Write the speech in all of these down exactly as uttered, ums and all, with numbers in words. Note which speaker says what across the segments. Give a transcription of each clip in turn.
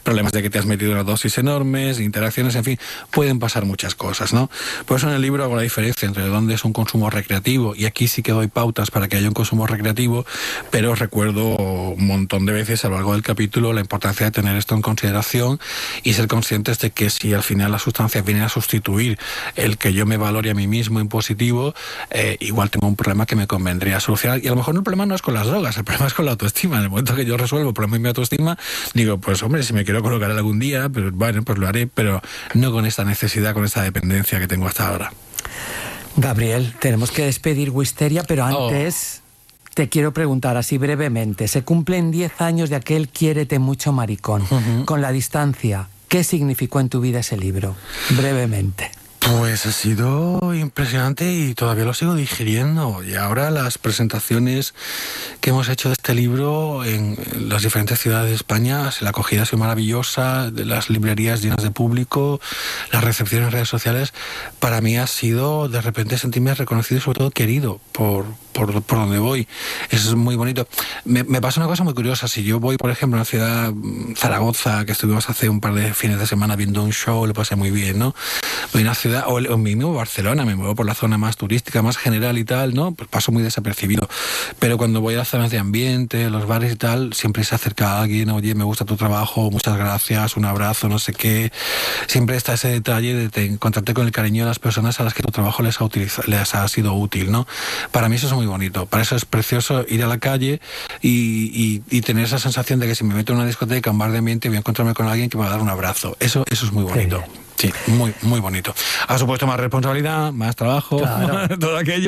Speaker 1: problemas de que te has metido unas dosis enormes, interacciones, en fin, pueden pasar muchas cosas, ¿no? Por eso en el libro hago la diferencia entre dónde es un consumo recreativo, y aquí sí que doy pautas para que haya un consumo recreativo, pero recuerdo un montón de veces a lo largo del capítulo la importancia de tener esto en consideración y ser conscientes de que si al final las sustancias vienen a sustituir el que yo me valore a mí mismo en positivo, eh, igual tengo un problema que me convendría solucionar. Y a lo mejor el problema no es con las drogas, el problema es con la autoestima. En el momento que yo resuelvo el problema de mi autoestima, digo, pues hombre, si me quiero colocar algún día, pero bueno, pues lo haré, pero no con esta necesidad, con esta dependencia que tengo hasta ahora.
Speaker 2: Gabriel, tenemos que despedir Wisteria, pero antes... Oh. Te quiero preguntar así brevemente, se cumplen diez años de aquel Quiérete mucho, maricón. Uh-huh. Con la distancia, ¿qué significó en tu vida ese libro? Brevemente.
Speaker 1: Pues ha sido impresionante y todavía lo sigo digiriendo. Y ahora las presentaciones que hemos hecho de este libro en las diferentes ciudades de España, la acogida ha sido maravillosa, de las librerías llenas de público, las recepciones en redes sociales, para mí ha sido de repente sentirme reconocido y sobre todo querido por, por, por donde voy. Eso es muy bonito. Me, me pasa una cosa muy curiosa. Si yo voy, por ejemplo, a una ciudad, Zaragoza, que estuvimos hace un par de fines de semana viendo un show, lo pasé muy bien, ¿no? Voy a una ciudad, o en mismo Barcelona, me muevo por la zona más turística, más general y tal, ¿no? Pues paso muy desapercibido. Pero cuando voy a las zonas de ambiente, los bares y tal, siempre se acerca a alguien, oye, me gusta tu trabajo, muchas gracias, un abrazo, no sé qué. Siempre está ese detalle de te, encontrarte con el cariño de las personas a las que tu trabajo les ha, utilizado, les ha sido útil, ¿no? Para mí eso es muy bonito. Para eso es precioso ir a la calle y, y, y tener esa sensación de que si me meto en una discoteca, un bar de ambiente, voy a encontrarme con alguien que me va a dar un abrazo. Eso, eso es muy bonito. Sí, muy, muy bonito. Ha supuesto más responsabilidad, más trabajo, claro. Todo aquello,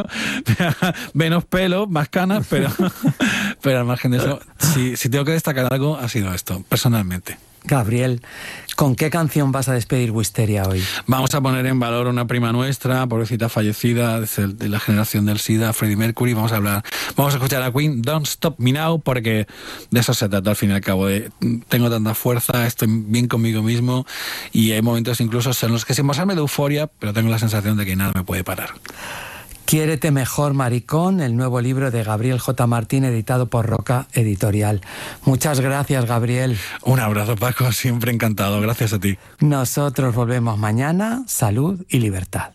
Speaker 1: menos pelo, más canas, pero, pero al margen de eso, si, si tengo que destacar algo, ha sido esto, personalmente.
Speaker 2: Gabriel, ¿con qué canción vas a despedir Wisteria hoy?
Speaker 1: Vamos a poner en valor a una prima nuestra, pobrecita fallecida, de la generación del SIDA, Freddie Mercury. Vamos a hablar, vamos a escuchar a Queen, Don't Stop Me Now, porque de eso se trata al fin y al cabo. De, tengo tanta fuerza, estoy bien conmigo mismo y hay momentos incluso en los que sin pasarme de euforia, pero tengo la sensación de que nada me puede parar.
Speaker 2: Quiérete mejor, maricón, el nuevo libro de Gabriel J. Martín, editado por Roca Editorial. Muchas gracias, Gabriel.
Speaker 1: Un abrazo, Paco, siempre encantado. Gracias a ti.
Speaker 2: Nosotros volvemos mañana. Salud y libertad.